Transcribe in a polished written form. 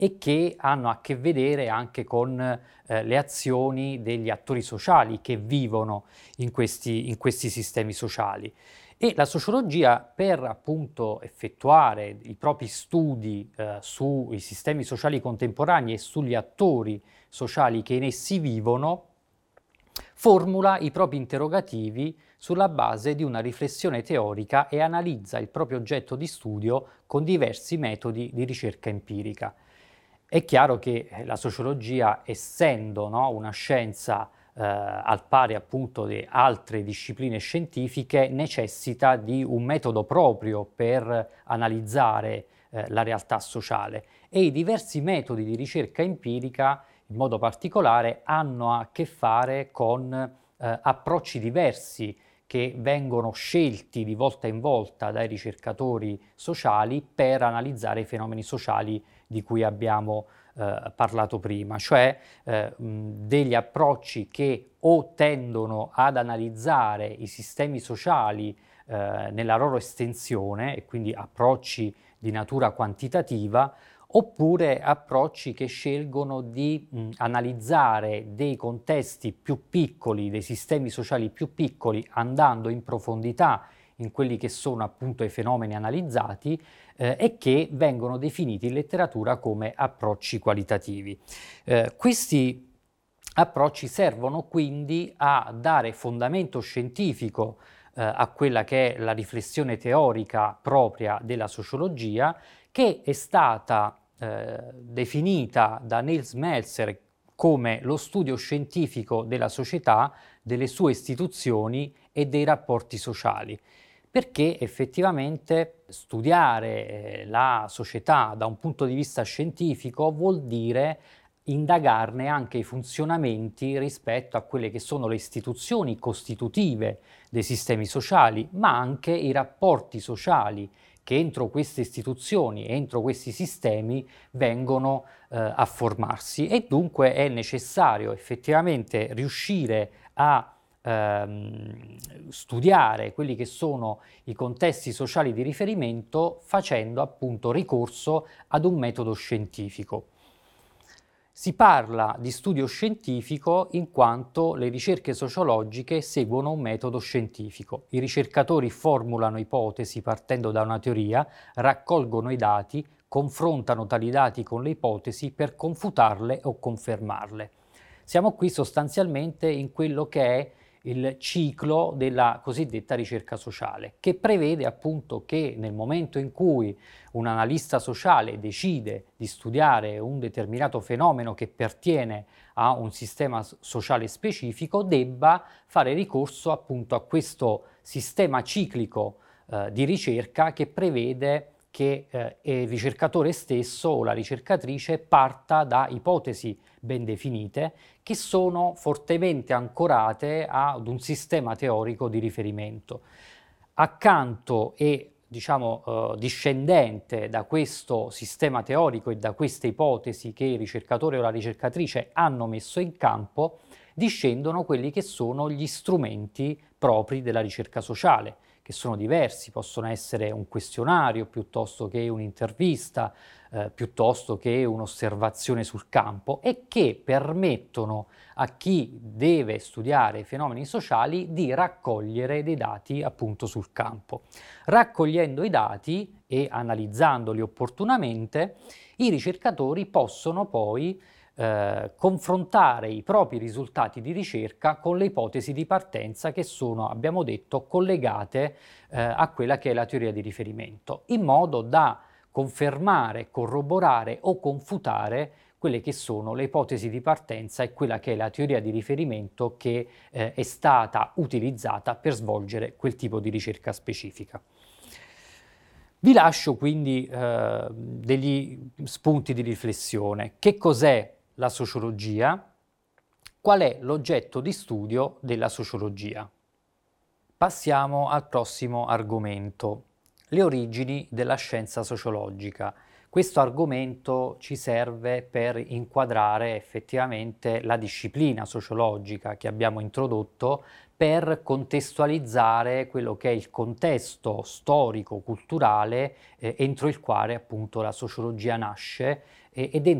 e che hanno a che vedere anche con le azioni degli attori sociali che vivono in questi sistemi sociali. E la sociologia, per appunto effettuare i propri studi sui sistemi sociali contemporanei e sugli attori sociali che in essi vivono, formula i propri interrogativi sulla base di una riflessione teorica e analizza il proprio oggetto di studio con diversi metodi di ricerca empirica. È chiaro che la sociologia, essendo, no, una scienza al pari appunto di altre discipline scientifiche, necessita di un metodo proprio per analizzare la realtà sociale, e i diversi metodi di ricerca empirica in modo particolare hanno a che fare con approcci diversi che vengono scelti di volta in volta dai ricercatori sociali per analizzare i fenomeni sociali di cui abbiamo parlato prima, cioè degli approcci che o tendono ad analizzare i sistemi sociali nella loro estensione, e quindi approcci di natura quantitativa, oppure approcci che scelgono di analizzare dei contesti più piccoli, dei sistemi sociali più piccoli, andando in profondità in quelli che sono appunto i fenomeni analizzati e che vengono definiti in letteratura come approcci qualitativi. Questi approcci servono quindi a dare fondamento scientifico a quella che è la riflessione teorica propria della sociologia, che è stata definita da Nils Melzer come lo studio scientifico della società, delle sue istituzioni e dei rapporti sociali, perché effettivamente studiare la società da un punto di vista scientifico vuol dire indagarne anche i funzionamenti rispetto a quelle che sono le istituzioni costitutive dei sistemi sociali, ma anche i rapporti sociali che entro queste istituzioni, entro questi sistemi vengono a formarsi, e dunque è necessario effettivamente riuscire a studiare quelli che sono i contesti sociali di riferimento facendo appunto ricorso ad un metodo scientifico. Si parla di studio scientifico in quanto le ricerche sociologiche seguono un metodo scientifico. I ricercatori formulano ipotesi partendo da una teoria, raccolgono i dati, confrontano tali dati con le ipotesi per confutarle o confermarle. Siamo qui sostanzialmente in quello che è il ciclo della cosiddetta ricerca sociale, che prevede appunto che nel momento in cui un analista sociale decide di studiare un determinato fenomeno che pertiene a un sistema sociale specifico, debba fare ricorso appunto a questo sistema ciclico di ricerca che prevede che il ricercatore stesso o la ricercatrice parta da ipotesi ben definite che sono fortemente ancorate ad un sistema teorico di riferimento. Accanto e discendente da questo sistema teorico e da queste ipotesi che il ricercatore o la ricercatrice hanno messo in campo, discendono quelli che sono gli strumenti propri della ricerca sociale, che sono diversi, possono essere un questionario piuttosto che un'intervista, piuttosto che un'osservazione sul campo, e che permettono a chi deve studiare i fenomeni sociali di raccogliere dei dati appunto sul campo. Raccogliendo i dati e analizzandoli opportunamente, i ricercatori possono poi confrontare i propri risultati di ricerca con le ipotesi di partenza che sono, abbiamo detto, collegate a quella che è la teoria di riferimento, in modo da confermare, corroborare o confutare quelle che sono le ipotesi di partenza e quella che è la teoria di riferimento che è stata utilizzata per svolgere quel tipo di ricerca specifica. Vi lascio quindi degli spunti di riflessione. Che cos'è la sociologia? Qual è l'oggetto di studio della sociologia? Passiamo al prossimo argomento, le origini della scienza sociologica. Questo argomento ci serve per inquadrare effettivamente la disciplina sociologica che abbiamo introdotto, per contestualizzare quello che è il contesto storico-culturale entro il quale appunto la sociologia nasce ed